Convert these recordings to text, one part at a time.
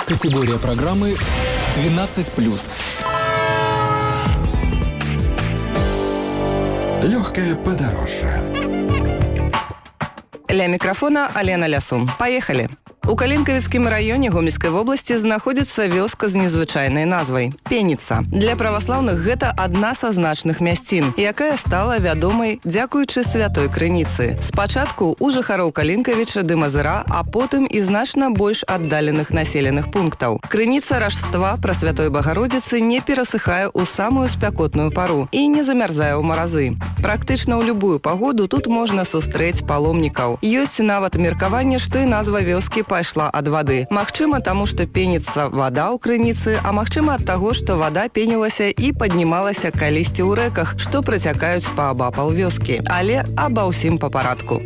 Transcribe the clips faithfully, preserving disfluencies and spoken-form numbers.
Категория программы двенадцать плюс. Легкое подорожье. Ля микрофона Алена Лясун. Поехали! У Калинковицкім раёне Гомельскай вобласці знаходзіцца вёска з незвычайнай назвай – Пеніца. Для праваслаўных гэта адна са значных мясцін, якая стала вядомай дзякуючы святой крыніцы. Спачатку у жыхароў Калінкавіча ды Мазыра, а потым і значна больш аддаленых населеных пунктаў. Крыніца ражства Прасвятой Багародзіцы не перасыхае ў самую спякотную пару і не замярзае ў маразы. Практычна ў любую пагоду тут можна сустрэць паломнікаў. Ёсць нават меркаванне, што і назва вёскі пайшла ад вады. Магчыма, таму, што пеніцца вада ў крыніцы, а магчыма ад таго, што вада пенілася і паднімалася калісьці ў рэках, што працякаюць паабапал вёскі. Але аба ўсім па парадку.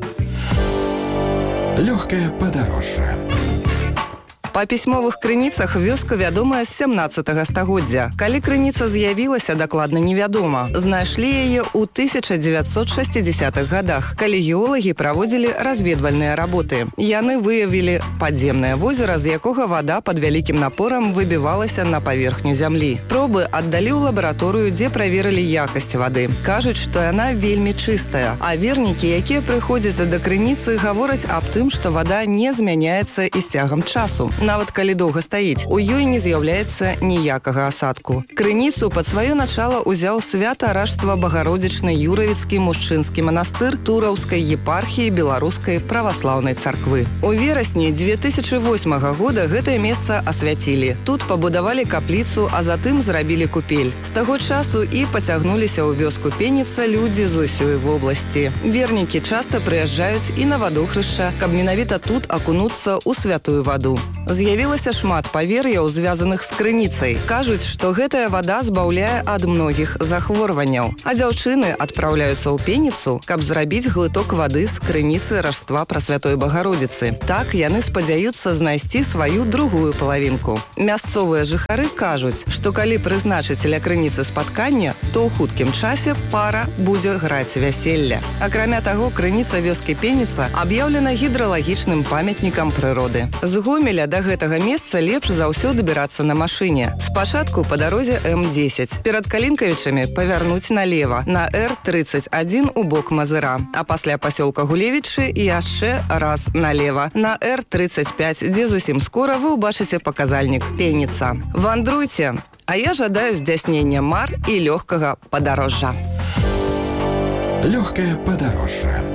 Легкое подорожье. Па пісьмовых крыніцах вёска вядомая з сямнаццатага стагоддзя. Калі крыніца з'явілася, дакладна невядома. Знайшлі яе ў тысяча дзевяцьсот шэсцідзесятых гадах, калі геолагі праводзілі разведвальныя работы. Яны выявілі падземнае возера, з якога вада пад вялікім напорам выбівалася на паверхню зямлі. Пробы аддалі ў лабараторыю, дзе праверылі якасць вады. Кажуць, што яна вельмі чыстая, а вернікі, якія прыходзяць да крыніцы, гавораць аб тым, што вада не змяняецца і з цягам часу. Нават калі доўга стаіць, у ёй не з'яўляецца ніякага асадку. Крыніцу пад сваё начало ўзяў свята-ражства Багародзічны Юравіцкі мужчынскі манастыр Тураўскай епархіі Беларускай праваслаўнай царквы. У верасні дзве тысячы восьмага года гэтае месца асвяцілі. Тут пабудавалі капліцу, а затым зрабілі купель. З таго часу і пацягнуліся ў вёску Пеніца людзі з усёй вобласці. Вернікі часта прыязджаюць і на вадохрышча, каб менавіта тут акунуцца ў святую ваду. З'явілася шмат павер'яў, звязаных з крыніцай. Кажуць, што гэтая вада збаўляе ад многіх захворванняў. А дзяўчыны адпраўляюцца ў Пеніцу, каб зрабіць глыток вады з крыніцы ражства Прасвятой Багародзіцы. Так яны спадзяюцца знайсці сваю другую палавінку. Мясцовыя жыхары кажуць, што калі прызначыць ля крыніцы спатканне, то ў хуткім часе пара будзе граць вяселля. Акрамя таго, крыніца вёскі Пеніца аб'яўлена гідралагічным памятнікам прыроды. З Гомеля да гэтага месца лепш за ўсё дабірацца на машыне. Спачатку па дарозе эм дзесяць. Перад Калінкавічамі павярнуць налева на эр трыццаць адзін у бок Мазыра, а пасля пасёлка Гулевічы яшчэ раз налева на эр трыццаць пяць, дзе зусім скора вы ўбачыце паказальнік Пеніца. Вандруйце, а я жадаю здзяйснення мар і лёгкага падарожжа. Легкое подорожье.